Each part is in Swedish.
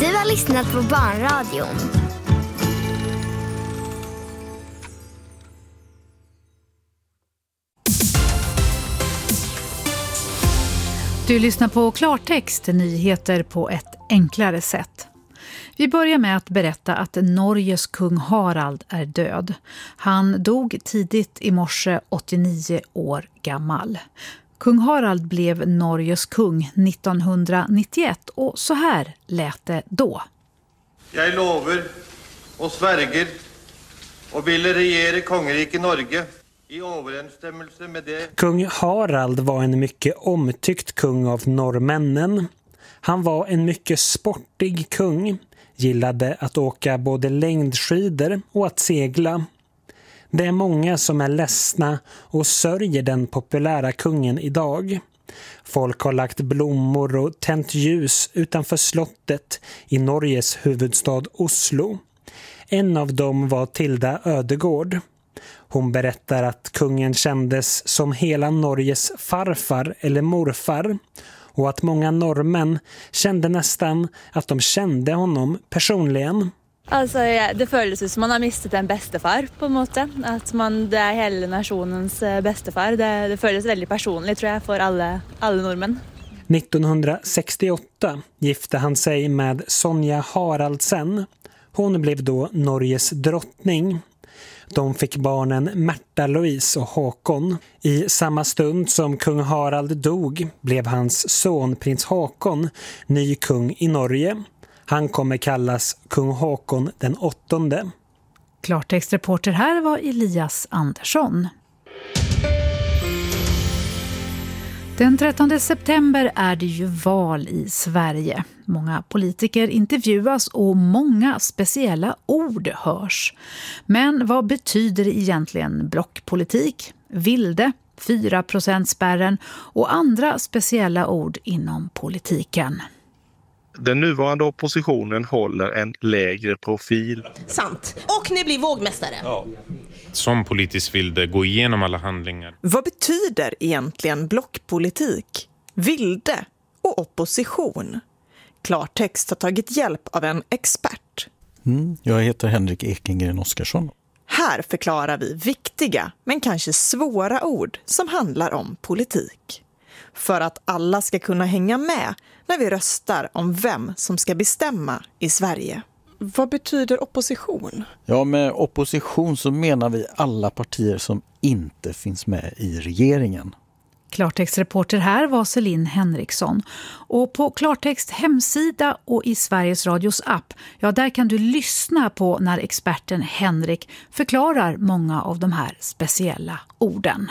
Du har lyssnat på Barnradion. Du lyssnar på Klartext, nyheter på ett enklare sätt. Vi börjar med att berätta att Norges kung Harald är död. Han dog tidigt i morse, 89 år gammal. Kung Harald blev Norges kung 1991 och så här lät det då. Jag lovar och svärger och vill regera kongeriket Norge i överensstämmelse med det. Kung Harald var en mycket omtyckt kung av norrmännen. Han var en mycket sportig kung, gillade att åka både längdskidor och att segla. Det är många som är ledsna och sörjer den populära kungen idag. Folk har lagt blommor och tänt ljus utanför slottet i Norges huvudstad Oslo. En av dem var Tilda Ödegård. Hon berättar att kungen kändes som hela Norges farfar eller morfar och att många norrmän kände nästan att de kände honom personligen. Altså, det føles ut som man har mistet en bestefar på en måte. At det er hele nasjonens bestefar. Det føles veldig personligt, tror jag, för alla norrmän. 1968 gifte han sig med Sonja Haraldsen. Hon blev då Norges drottning. De fick barnen Märta Louise och Håkon. I samma stund som kung Harald dog blev hans son prins Håkon ny kung i Norge. Han kommer kallas kung Håkon den 8:e. Klartextreporter här var Elias Andersson. Den 13 september är det ju val i Sverige. Många politiker intervjuas och många speciella ord hörs. Men vad betyder egentligen blockpolitik, vilde, 4%-spärren och andra speciella ord inom politiken? Den nuvarande oppositionen håller en lägre profil. Sant. Och ni blir vågmästare. Ja. Som politiskt vill det gå igenom alla handlingar. Vad betyder egentligen blockpolitik, vilde och opposition? Klartext har tagit hjälp av en expert. Jag heter Henrik Ekengren Oskarsson. Här förklarar vi viktiga men kanske svåra ord som handlar om politik. För att alla ska kunna hänga med när vi röstar om vem som ska bestämma i Sverige. Vad betyder opposition? Ja, med opposition så menar vi alla partier som inte finns med i regeringen. Klartextreporter här var Celine Henriksson. Och på Klartext hemsida och i Sveriges Radios app, ja, där kan du lyssna på när experten Henrik förklarar många av de här speciella orden.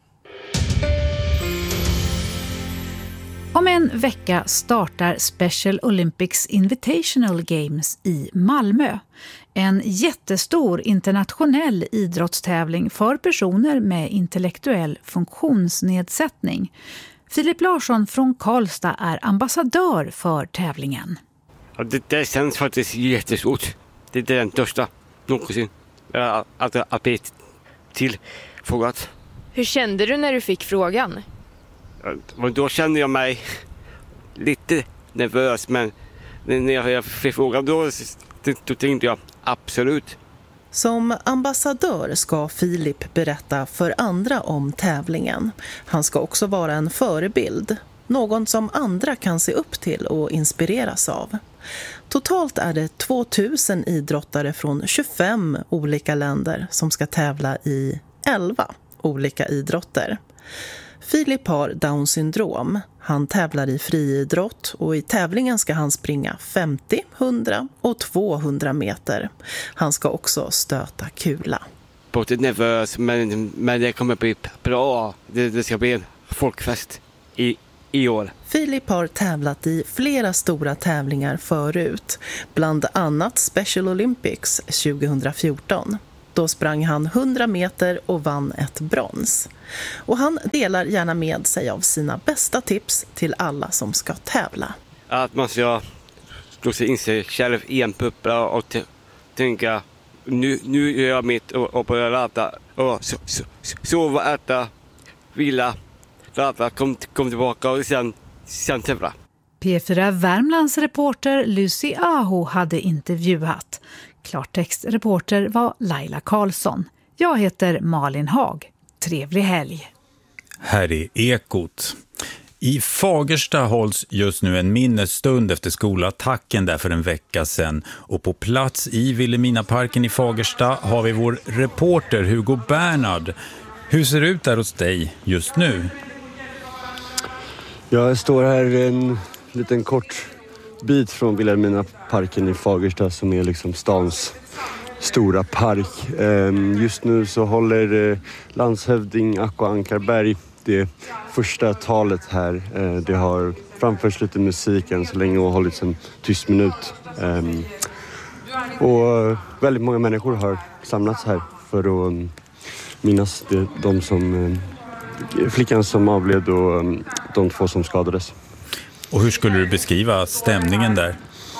Om en vecka startar Special Olympics Invitational Games i Malmö. En jättestor internationell idrottstävling för personer med intellektuell funktionsnedsättning. Filip Larsson från Karlstad är ambassadör för tävlingen. Ja, det känns faktiskt jättestort. Det är den största någonsin att bli tillfrågat. Hur kände du när du fick frågan? Då kände jag mig lite nervös, men när jag fick frågan då tänkte jag absolut. Som ambassadör ska Filip berätta för andra om tävlingen. Han ska också vara en förebild, någon som andra kan se upp till och inspireras av. Totalt är det 2000 idrottare från 25 olika länder som ska tävla i 11 olika idrotter. Filip har Down syndrom. Han tävlar i friidrott och i tävlingen ska han springa 50, 100 och 200 meter. Han ska också stöta kula. Både nervös, men det kommer bli bra. Det ska bli en folkfest i år. Filip har tävlat i flera stora tävlingar förut. Bland annat Special Olympics 2014. Då sprang han 100 meter och vann ett brons. Och han delar gärna med sig av sina bästa tips till alla som ska tävla. Att man ska slå sig in sig själv i en puppla och tänka nu gör jag mitt och börja rata. Och sova, äta, vila, rata, kom tillbaka och sen tävla. P4 Värmlands reporter Lucy Aho hade intervjuat. Klartextreporter var Laila Karlsson. Jag heter Malin Hag. Trevlig helg. Här är Ekot. I Fagersta hålls just nu en minnesstund efter skolattacken där för en vecka sedan. Och på plats i Vilhelminaparken i Fagersta har vi vår reporter Hugo Bernhard. Hur ser det ut där hos dig just nu? Jag står här en liten kort bit från Vilhelminaparken i Fagersta som är liksom stans stora park. Just nu så håller landshövding Acko Ankarberg det första talet här. Det har framförts lite musik än så länge och hållits en tyst minut. Och väldigt många människor har samlats här för att minnas de som, flickan som avled och de 2 som skadades. Och hur skulle du beskriva stämningen där?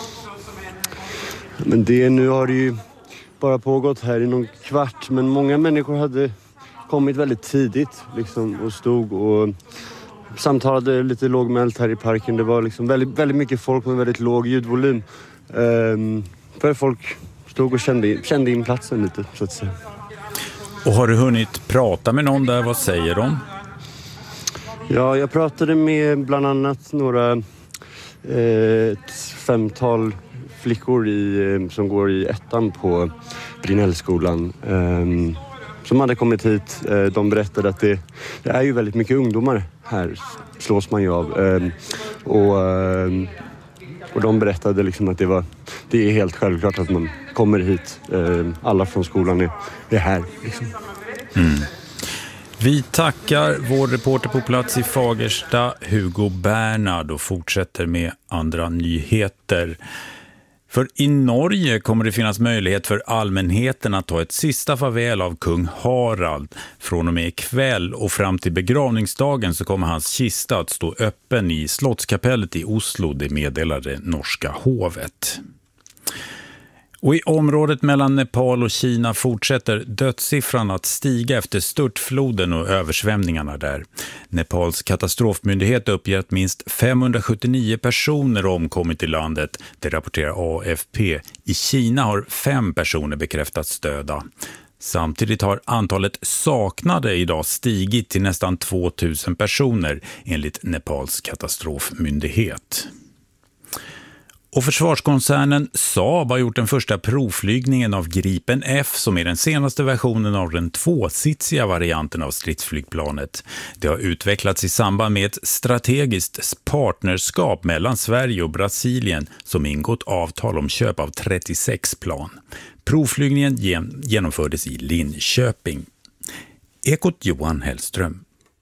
Men nu har det ju bara pågått här i någon kvart, men många människor hade kommit väldigt tidigt liksom, och stod och samtalade lite lågmält här i parken. Det var liksom väldigt, väldigt mycket folk med väldigt låg ljudvolym. För folk stod och kände in platsen lite, så att säga. Och har du hunnit prata med någon där? Vad säger de? Ja, jag pratade med bland annat några ett 5-tal flickor som går i 1:an på Brinellskolan som hade kommit hit. De berättade att det är ju väldigt mycket ungdomar här, slås man ju av. Och de berättade liksom att det är helt självklart att man kommer hit. Alla från skolan är här liksom. Vi tackar vår reporter på plats i Fagersta, Hugo Bernhard, och fortsätter med andra nyheter. För i Norge kommer det finnas möjlighet för allmänheten att ta ett sista farväl av kung Harald. Från och med ikväll och fram till begravningsdagen så kommer hans kista att stå öppen i Slottskapellet i Oslo, det meddelade norska hovet. Och i området mellan Nepal och Kina fortsätter dödssiffran att stiga efter störtfloden och översvämningarna där. Nepals katastrofmyndighet uppger att minst 579 personer omkommit i landet, det rapporterar AFP. I Kina har 5 personer bekräftats döda. Samtidigt har antalet saknade idag stigit till nästan 2000 personer enligt Nepals katastrofmyndighet. Och försvarskoncernen Saab har gjort den första provflygningen av Gripen F som är den senaste versionen av den 2-sitsiga varianten av stridsflygplanet. Det har utvecklats i samband med ett strategiskt partnerskap mellan Sverige och Brasilien som ingått avtal om köp av 36 plan. Provflygningen genomfördes i Linköping. Ekot Johan Hellström.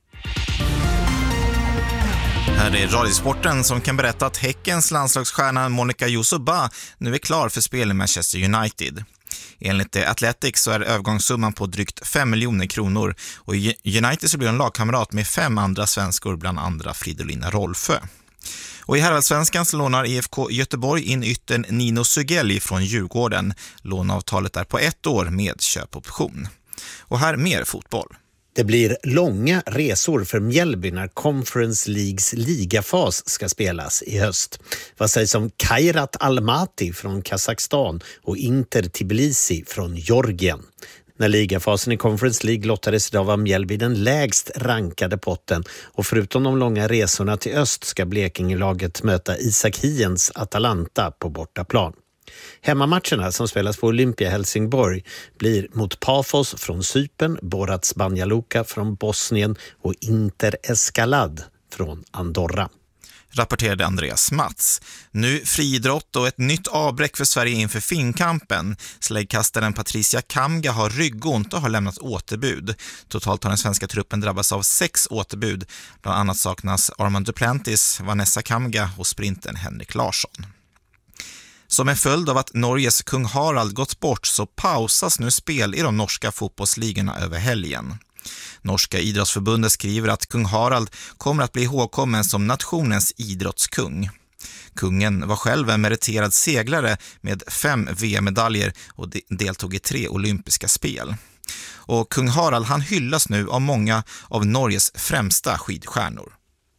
Här är Radiosporten som kan berätta att Häckens landslagsstjärna Monica Josuba nu är klar för spel i Manchester United. Enligt Athletics så är övergångssumman på drygt 5 miljoner kronor och i United så blir hon lagkamrat med 5 andra svenskor, bland andra Fridolina Rolfö. Och i herrallsvenskan så lånar IFK Göteborg in yttern Nino Sugelli från Djurgården. Låneavtalet är på 1 år med köpoption. Och här mer fotboll. Det blir långa resor för Mjällby när Conference Leagues ligafas ska spelas i höst. Vad sägs om Kairat Almaty från Kazakstan och Inter Tbilisi från Georgien? När ligafasen i Conference League lottades idag var Mjällby den lägst rankade potten och förutom de långa resorna till öst ska Blekingelaget möta Isak Hiens Atalanta på bortaplan. Hemmamatcherna som spelas på Olympia Helsingborg blir mot Pafos från Cypern, Borats Banja Luka från Bosnien och Inter Escalad från Andorra. Rapporterade Andreas Mats. Nu friidrott och ett nytt avbräck för Sverige inför finkampen. Släggkastaren Patricia Kamga har ryggont och har lämnat återbud. Totalt har den svenska truppen drabbats av 6 återbud. Bland annat saknas Armand Duplantis, Vanessa Kamga och sprinten Henrik Larsson. Som en följd av att Norges kung Harald gått bort så pausas nu spel i de norska fotbollsligorna över helgen. Norska idrottsförbundet skriver att kung Harald kommer att bli ihågkommen som nationens idrottskung. Kungen var själv en meriterad seglare med 5 VM-medaljer och deltog i 3 olympiska spel. Och kung Harald han hyllas nu av många av Norges främsta skidstjärnor.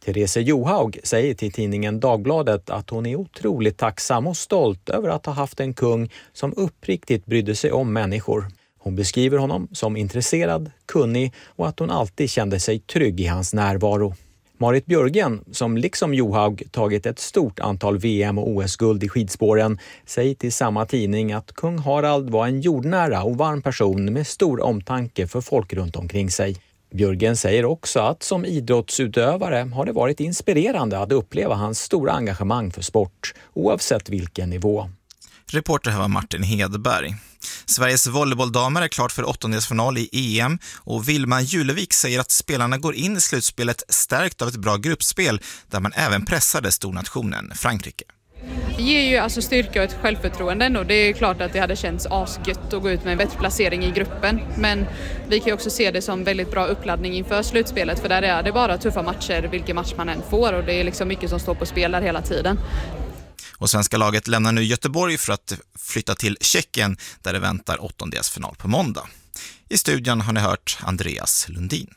Therese Johaug säger till tidningen Dagbladet att hon är otroligt tacksam och stolt över att ha haft en kung som uppriktigt brydde sig om människor. Hon beskriver honom som intresserad, kunnig och att hon alltid kände sig trygg i hans närvaro. Marit Björgen, som liksom Johaug tagit ett stort antal VM- och OS-guld i skidspåren, säger till samma tidning att kung Harald var en jordnära och varm person med stor omtanke för folk runt omkring sig. Björgen säger också att som idrottsutövare har det varit inspirerande att uppleva hans stora engagemang för sport, oavsett vilken nivå. Reporter här var Martin Hedberg. Sveriges volleybolldamer är klart för 8-delsfinal i EM och Vilma Julevik säger att spelarna går in i slutspelet stärkt av ett bra gruppspel där man även pressade stornationen Frankrike. Det ger ju alltså styrka och ett självförtroende och det är klart att det hade känts asgött att gå ut med en bättre placering i gruppen. Men vi kan ju också se det som väldigt bra uppladdning inför slutspelet för där är det bara tuffa matcher vilken match man än får och det är liksom mycket som står på spel där hela tiden. Och svenska laget lämnar nu Göteborg för att flytta till Tjeckien där det väntar 8-delsfinal på måndag. I studion har ni hört Andreas Lundin.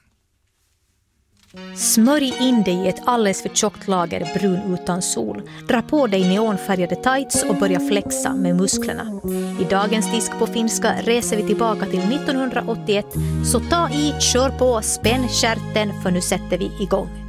Smörj in dig i ett alldeles för tjockt lager brun utan sol. Dra på dig neonfärgade tights och börja flexa med musklerna. I dagens disk på finska reser vi tillbaka till 1981. Så ta i, kör på, spänn kärten för nu sätter vi igång.